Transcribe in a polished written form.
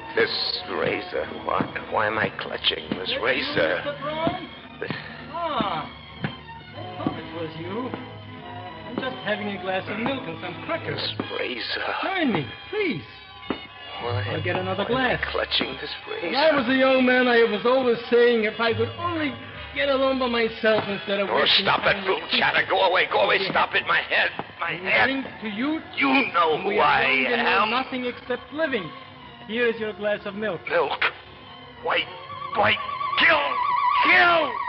This razor. Why am I clutching this razor? Ah, I thought it was you. I'm just having a glass of milk and some crackers. This razor. Join me, please. Why? I'll get another glass. Am I clutching this razor. When I was a young man, I was always saying if I could only get along by myself instead of... Oh, stop it, fool chatter. Go away. Stop it. My head. Drink to you. You know who I am. Nothing except living. Here is your glass of milk. Milk. White. Kill.